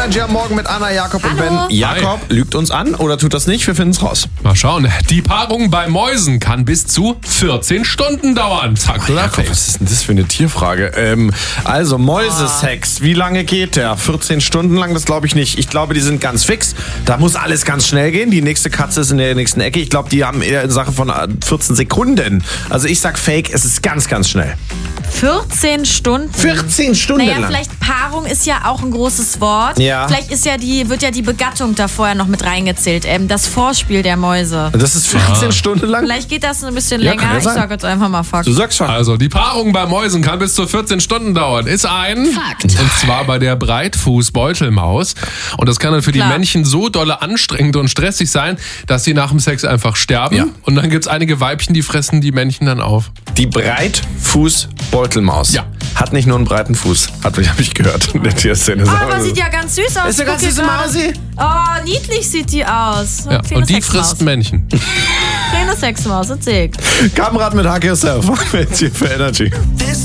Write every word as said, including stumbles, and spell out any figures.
Energy am Morgen mit Anna, Jakob und Hallo. Ben. Jakob Hi. lügt uns an oder tut das nicht? Wir finden es raus. Mal schauen. Die Paarung bei Mäusen kann bis zu vierzehn Stunden dauern. Fakt oder Jakob, Fake? was ist denn das für eine Tierfrage? Ähm, also Mäusesex, wie lange geht der? vierzehn Stunden lang, das glaube ich nicht. Ich glaube, die sind ganz fix. Da muss alles ganz schnell gehen. Die nächste Katze ist in der nächsten Ecke. Ich glaube, die haben eher eine Sache von vierzehn Sekunden. Also ich sag Fake, es ist ganz, ganz schnell. vierzehn Stunden. vierzehn Stunden Naja, lang. vielleicht Paarung ist ja auch ein großes Wort. Ja. Vielleicht ist ja die, wird ja die Begattung da vorher noch mit reingezählt. Ähm, das Vorspiel der Mäuse. Das ist vierzehn Stunden lang? Vielleicht geht das ein bisschen Ja, länger. kann ja Ich sein. sag jetzt einfach mal Fakt. Du sagst schon. Also, die Paarung bei Mäusen kann bis zu vierzehn Stunden dauern. Ist ein Fakt. Und zwar bei der Breitfuß-Beutelmaus. Und das kann dann für die Klar. Männchen so dolle anstrengend und stressig sein, dass sie nach dem Sex einfach sterben. Ja. Und dann gibt's einige Weibchen, die fressen die Männchen dann auf. Die Breitfuß-Beutelmaus Ja. hat nicht nur einen breiten Fuß. Hat habe ich gehört in der Tierszene. Oh, aber sieht ja ganz süß aus. Ist ja ganz Guck süße hier gerade. Mausi. Oh, niedlich sieht die aus. Ja. Kleine Und die Sexmaus. frisst Männchen. Kleine Sexmaus, erzählt. Kamerad mit Hack Yourself. Jetzt hier für Energy. This